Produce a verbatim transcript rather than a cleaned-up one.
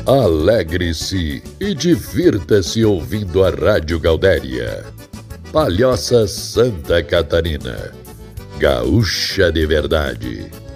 Alegre-se e divirta-se ouvindo a Rádio Gaudéria. Palhoça Santa Catarina, gaúcha de verdade.